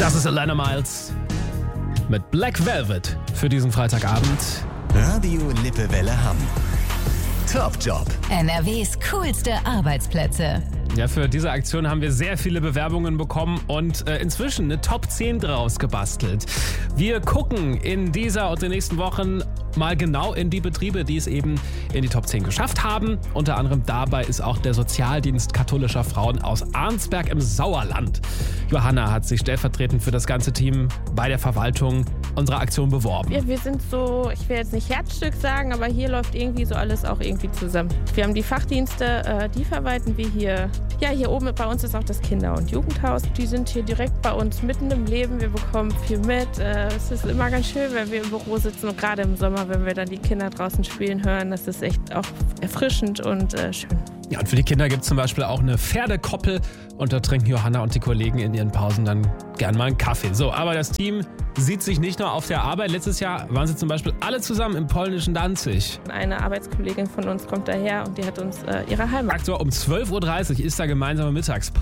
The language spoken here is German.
Das ist Alana Miles mit Black Velvet für diesen Freitagabend. Radio Lippewelle Hamm. Top Job. NRWs coolste Arbeitsplätze. Ja, für diese Aktion haben wir sehr viele Bewerbungen bekommen und inzwischen eine Top 10 draus gebastelt. Wir gucken in dieser und den nächsten Wochen mal genau in die Betriebe, die es eben in die Top 10 geschafft haben. Unter anderem dabei ist auch der Sozialdienst katholischer Frauen aus Arnsberg im Sauerland. Johanna hat sich stellvertretend für das ganze Team bei der Verwaltung unserer Aktion beworben. Ja, wir sind so, ich will jetzt nicht Herzstück sagen, aber hier läuft irgendwie so alles auch irgendwie zusammen. Wir haben die Fachdienste, die verwalten wir hier. Ja, hier oben bei uns ist auch das Kinder- und Jugendhaus. Die sind hier direkt bei uns mitten im Leben. Wir bekommen viel mit. Es ist immer ganz schön, wenn wir im Büro sitzen und gerade im Sommer, wenn wir dann die Kinder draußen spielen hören. Das ist echt auch erfrischend und schön. Ja, und für die Kinder gibt es zum Beispiel auch eine Pferdekoppel und da trinken Johanna und die Kollegen in ihren Pausen dann gern mal einen Kaffee. So, aber das Team sieht sich nicht nur auf der Arbeit. Letztes Jahr waren sie zum Beispiel alle zusammen im polnischen Danzig. Eine Arbeitskollegin von uns kommt daher und die hat uns ihre Heimat. Aktuell um 12.30 Uhr ist da gemeinsame Mittagspause.